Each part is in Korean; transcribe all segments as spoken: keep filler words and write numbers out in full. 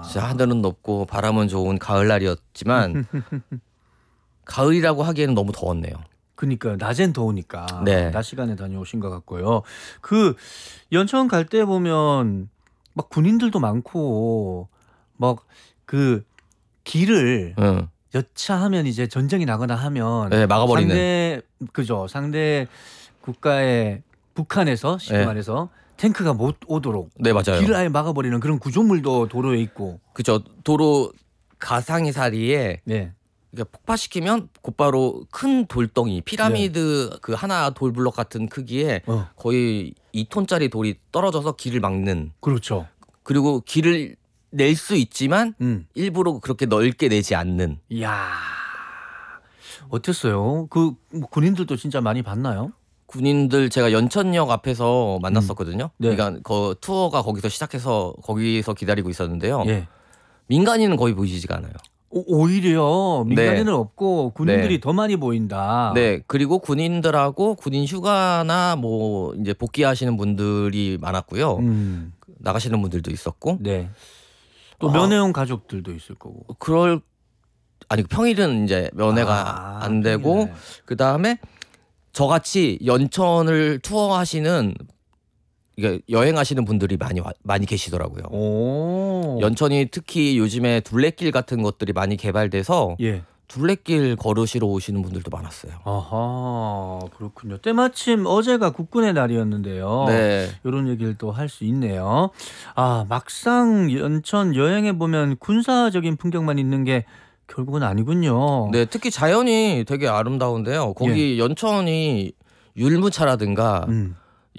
진짜 하늘은 높고 바람은 좋은 가을날이었지만 가을이라고 하기에는 너무 더웠네요. 그러니까 낮엔 더우니까 네. 낮 시간에 다녀오신 것 같고요. 그 연천 갈 때 보면 막 군인들도 많고 막 그 길을 응. 여차하면 이제 전쟁이 나거나 하면 네, 막아버리는. 상대 그죠 상대 국가의 북한에서 쉽게 네. 말해서 탱크가 못 오도록 네, 맞아요. 길을 아예 막아버리는 그런 구조물도 도로에 있고. 그죠. 도로 가상의 사리에 네. 그러니까 폭파시키면 곧바로 큰 돌덩이 피라미드 그 하나 돌블럭 같은 크기에 어. 거의 이 톤짜리 돌이 떨어져서 길을 막는. 그렇죠. 그리고 길을 낼 수 있지만 음. 일부러 그렇게 넓게 내지 않는. 이야. 어땠어요? 그 군인들도 진짜 많이 봤나요? 군인들 제가 연천역 앞에서 만났었거든요. 음. 네. 그러니까 그 투어가 거기서 시작해서 거기서 기다리고 있었는데요. 예. 민간인은 거의 보이지가 않아요. 오, 오히려 민간인은 네. 없고 군인들이 네. 더 많이 보인다. 네, 그리고 군인들하고 군인 휴가나 뭐 이제 복귀하시는 분들이 많았고요. 음. 나가시는 분들도 있었고. 네. 또 어. 면회온 가족들도 있을 거고. 그럴 아니 평일은 이제 면회가 아, 안 되고 평일에. 그 다음에 저같이 연천을 투어하시는 이게 여행하시는 분들이 많이 와, 많이 계시더라고요. 오. 연천이 특히 요즘에 둘레길 같은 것들이 많이 개발돼서 예. 둘레길 걸으시러 오시는 분들도 많았어요. 아하, 그렇군요. 때마침 어제가 국군의 날이었는데요. 네. 이런 얘기를 또 할 수 있네요. 아, 막상 연천 여행해 보면 군사적인 풍경만 있는 게 결국은 아니군요. 네, 특히 자연이 되게 아름다운데요. 거기 연천이 율무차라든가 음.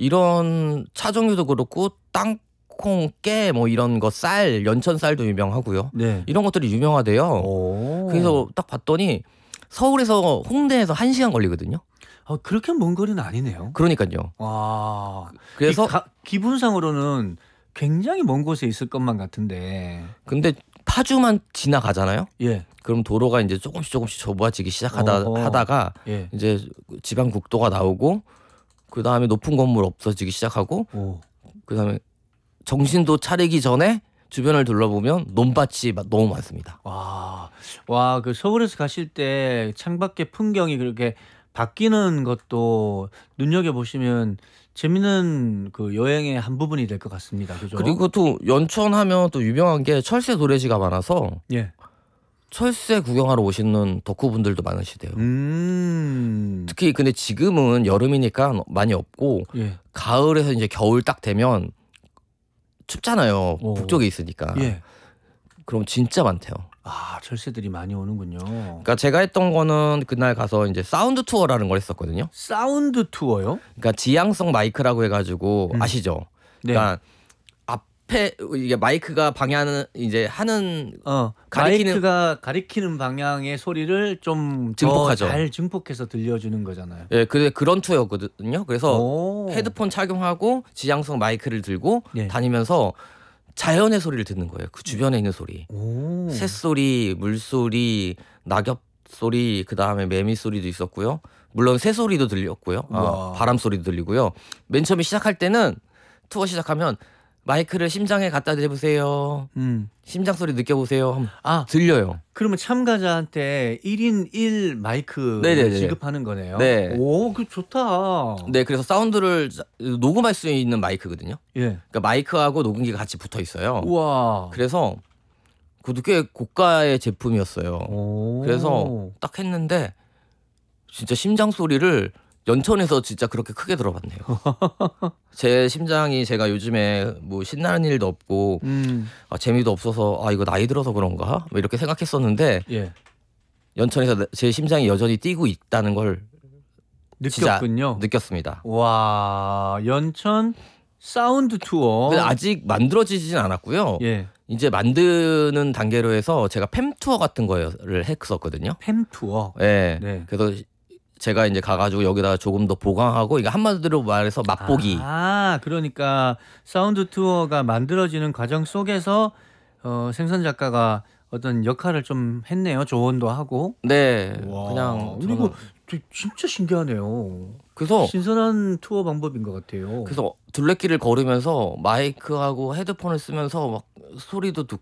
이런 차 종류도 그렇고 땅콩, 깨 뭐 이런 거 쌀, 연천 쌀도 유명하고요. 네. 이런 것들이 유명하대요. 오. 그래서 딱 봤더니 서울에서 홍대에서 한 시간 걸리거든요. 아, 그렇게 먼 거리는 아니네요. 그러니까요. 와. 그래서 이 가, 기분상으로는 굉장히 먼 곳에 있을 것만 같은데. 근데 파주만 지나가잖아요. 예. 그럼 도로가 이제 조금씩 조금씩 좁아지기 시작하다 어허. 하다가 예. 이제 지방 국도가 나오고 그 다음에 높은 건물 없어지기 시작하고 오. 그 다음에 정신도 차리기 전에 주변을 둘러보면 논밭이 너무 많습니다. 와, 와, 그 서울에서 가실 때 창밖의 풍경이 그렇게 바뀌는 것도 눈여겨 보시면 재밌는 그 여행의 한 부분이 될 것 같습니다. 그죠? 그리고 또 연천하면 또 유명한 게 철새 도래지가 많아서 예. 철새 구경하러 오시는 덕후분들도 많으시대요. 음. 특히 근데 지금은 여름이니까 많이 없고 예. 가을에서 이제 겨울 딱 되면 춥잖아요. 오. 북쪽에 있으니까. 예. 그럼 진짜 많대요. 아, 철새들이 많이 오는군요. 그러니까 제가 했던 거는 그날 가서 이제 사운드 투어라는 걸 했었거든요. 사운드 투어요? 그러니까 지향성 마이크라고 해가지고 음. 아시죠? 네. 그러니까 앞에 이게 마이크가 방향은 이제 하는 어, 가리키는- 마이크가 가리키는 방향의 소리를 좀 증폭하죠. 잘 증폭해서 들려주는 거잖아요. 예, 그래 그런 투어였거든요. 그래서 오. 헤드폰 착용하고 지향성 마이크를 들고 예. 다니면서 자연의 소리를 듣는 거예요. 그 주변에 있는 소리. 오. 새소리, 물소리, 낙엽 소리, 그 다음에 매미 소리도 있었고요. 물론 새 소리도 들렸고요. 아, 우와. 바람 소리도 들리고요. 맨 처음에 시작할 때는 투어 시작하면 마이크를 심장에 갖다 대보세요. 음. 심장 소리 느껴보세요. 하면 아, 들려요. 그러면 참가자한테 일 인 일 마이크 네네네. 지급하는 거네요. 네. 오, 그 좋다. 네, 그래서 사운드를 자- 녹음할 수 있는 마이크거든요. 예. 그러니까 마이크하고 녹음기가 같이 붙어 있어요. 우와. 그래서 그것도 꽤 고가의 제품이었어요. 오. 그래서 딱 했는데 진짜 심장 소리를 연천에서 진짜 그렇게 크게 들어봤네요. 제 심장이 제가 요즘에 뭐 신나는 일도 없고 음. 아, 재미도 없어서 아 이거 나이 들어서 그런가 뭐 이렇게 생각했었는데 예. 연천에서 제 심장이 여전히 뛰고 있다는 걸 진짜 느꼈군요. 느꼈습니다. 와, 연천 사운드 투어. 근데 아직 만들어지진 않았고요. 예. 이제 만드는 단계로 해서 제가 팸 투어 같은 거를 했었거든요. 팸 투어. 네. 네. 그래서 제가 이제 가가지고 여기다가 조금 더 보강하고 이게 한마디로 말해서 맛보기. 아, 그러니까 사운드 투어가 만들어지는 과정 속에서 어, 생선 작가가 어떤 역할을 좀 했네요. 조언도 하고. 네. 와, 그냥 근데 이거 저는 되- 진짜 신기하네요. 그래서 신선한 투어 방법인 것 같아요. 그래서 둘레길을 걸으면서 마이크하고 헤드폰을 쓰면서 막 소리도 듣고